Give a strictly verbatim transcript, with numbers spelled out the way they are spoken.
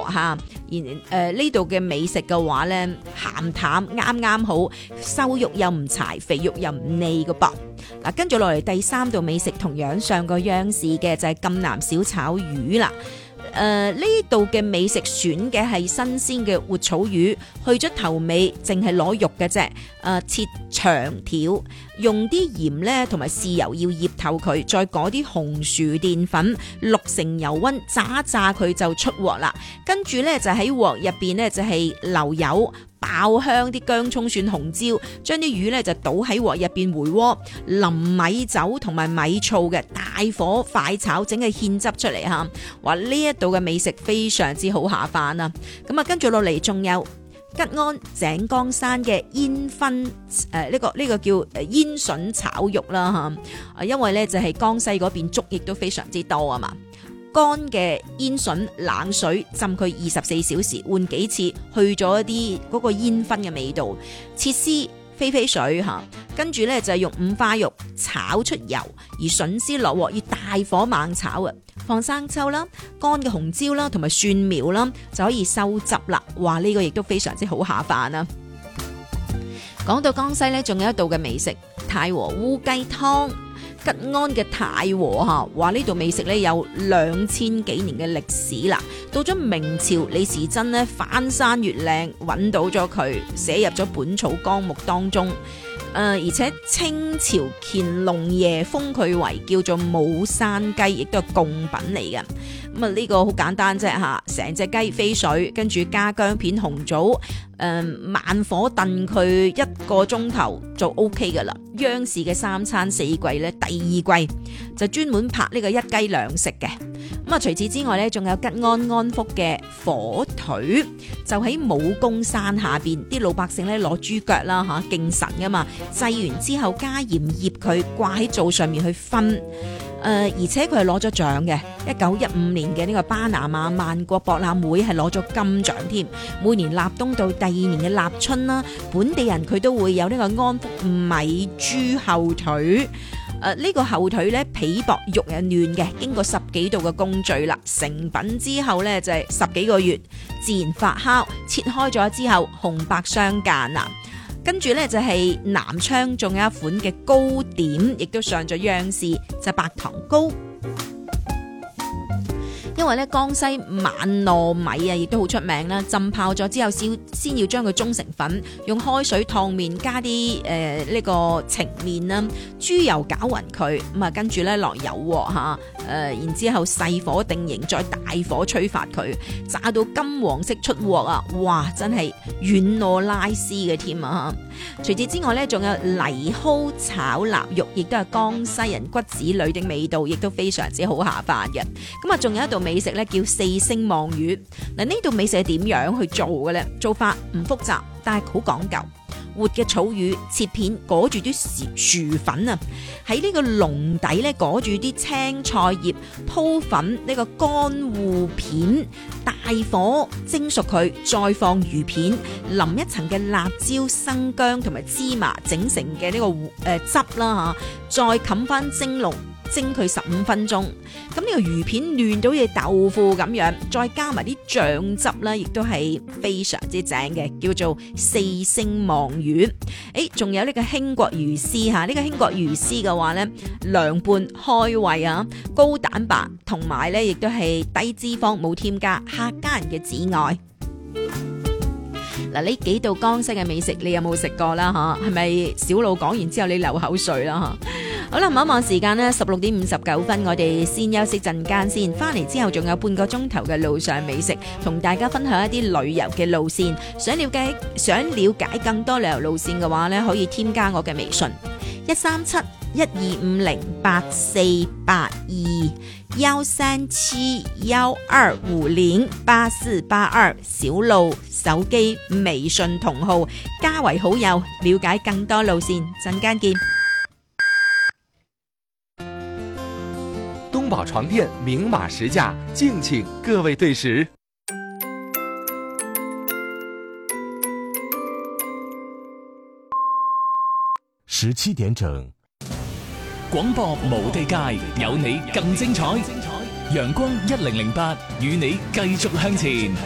嚇。而誒呢度嘅美食嘅話咧，鹹淡啱啱好，瘦肉又唔柴，肥肉又唔膩嘅噃。嗱，跟住落嚟第三道美食同樣上過央視嘅就係贛南小炒魚啦。誒呢度嘅美食選嘅係新鮮嘅活草魚，去咗頭尾，淨係攞肉嘅啫。誒、呃、切長條，用啲鹽咧同埋豉油要醃透佢，再裹啲紅薯澱粉，六成油溫炸一炸佢就出鑊啦。跟住咧就喺鑊入邊咧就係流油。爆香啲薑葱蒜紅椒，將啲魚咧就倒喺鑊入邊回鍋，淋米酒同埋米醋嘅大火快炒，整個芡汁出嚟嚇。話呢一度嘅美食非常之好下飯啊！咁啊，跟住落嚟仲有吉安井岡山嘅煙燻誒呢個呢、呢個叫誒煙筍炒肉啦嚇。啊，因為咧就係江西嗰邊竹亦都非常之多啊嘛。乾嘅煙筍冷水浸佢二十四小時，換幾次去咗一啲嗰個煙燻嘅味道。切絲飛飛水嚇，跟住咧就係用五花肉炒出油，而筍絲落鑊要大火猛炒啊！放生抽啦、乾嘅紅椒啦同埋蒜苗啦，就可以收汁啦。哇！呢、這個亦都非常之好下飯啊！講到江西咧，仲有一道嘅美食太和烏雞湯。吉安嘅太和嚇，話呢度美食咧有兩千幾年嘅歷史啦。到咗明朝，李時珍呢翻山越嶺揾到咗佢，寫入咗《本草綱目》當中。誒、呃，而且清朝乾隆爺封佢為叫做武山雞，亦都係貢品嚟嘅。咁啊，呢個好簡單啫嚇，成隻雞飛水，跟住加薑片、紅棗，誒、呃、慢火燉佢一個鐘頭就 O K 噶啦。央視嘅三餐四季咧，第二季就專門拍呢個一雞兩食嘅。咁啊，除此之外咧，仲有吉安安福嘅火腿，就喺武功山下邊，啲老百姓咧攞豬腳啦嚇敬神噶嘛，製完之後加鹽醃佢，掛喺灶上面去燻。誒、呃，而且佢係攞咗獎嘅，一九一五年嘅呢個巴拿馬萬國博覽會係攞咗金獎添。每年立冬到第二年嘅立春啦，本地人佢都會有呢個安福米豬後腿。誒、呃，呢、這個後腿咧皮薄肉又嫩嘅，經過十幾度嘅工序啦，成品之後咧就係、是、十幾個月自然發酵，切開咗之後紅白相間啊！跟住咧就係南昌仲有一款嘅糕點，亦都上咗央視，就係白糖糕。因為咧江西晚糯米啊，亦都好出名啦。浸泡咗之後，先先要將佢舂成粉，用開水燙面，加啲誒呢個澄麵啦，豬油攪勻佢，咁啊跟住咧落油鑊嚇，誒然之後細火定型，再大火吹發佢，炸到金黃色出鑊啊！哇，真係軟糯拉絲嘅添啊！除此之外咧，仲有泥蒿炒臘肉，亦都係江西人骨子裏的味道，亦都非常之好下飯嘅。咁啊，仲有一道美食咧叫四星望月。嗱，呢道美食係點樣去做嘅咧？做法唔複雜，但係好講究。活嘅草魚切片，裹住啲薯粉啊，喺呢個籠底咧裹住啲青菜葉，鋪粉呢個乾芋片，大火蒸熟佢，再放魚片，淋一層嘅辣椒、生薑同埋芝麻整成嘅呢個誒、呃、汁啦吓，再冚翻蒸籠。蒸佢十五分鐘，咁呢個魚片嫩到似豆腐咁樣，再加埋啲醬汁啦，亦都係非常之正嘅，叫做四星望月。誒，仲有呢個興國魚絲吓，呢、這個興國魚絲嘅話呢，涼拌開胃啊，高蛋白，同埋呢亦都係低脂肪，冇添加客家人嘅摯愛。嗱，呢幾道江西嘅美食，你有冇食過啦？吓，係咪小路講完之後你流口水啦？吓，好啦，望一望時間呢，十六點五十九分，我哋先休息陣間先，翻嚟之後仲有半個鐘頭嘅路上美食，同大家分享一啲旅遊嘅路線。想了解想了解更多旅遊路線嘅話呢，可以添加我嘅微信一三七一二五零八四八二。幺三七幺二五零八四八二，小路手機微信同號，加為好友，了解更多路線。陣間見。 東寶床墊明碼實價，敬請各位對時。 十七點整。 廣播無地界，有你更精彩。陽光一零零八，與你繼續向前。